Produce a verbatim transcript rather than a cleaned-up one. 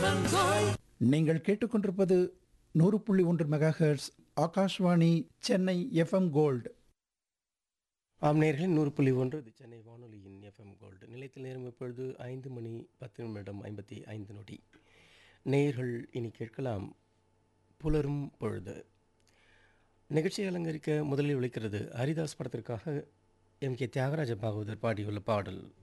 நீங்கள் கேட்டுக்கொண்டிருப்பது நூறு புள்ளி ஒன்று megahertz Akashvani Chennai FM gold. ஆம் நேயர்களே, நூறு புள்ளி ஒன்று இது சென்னை வானொலியின் எஃப்எம் கோல்டு. நிலையத்தில் நேரம் இப்பொழுது ஐந்து மணி பத்து நிமிடம் ஐம்பத்தி ஐந்து நொடி. நேயர்கள் இனி கேட்கலாம் புலரும் பொழுது. நிகழ்ச்சியை அலங்கரிக்க முதலில் ஒலிக்கிறது ஹரிதாஸ் படத்திற்காக எம் கே தியாகராஜ பாகவதர் பாடியுள்ள பாடல்.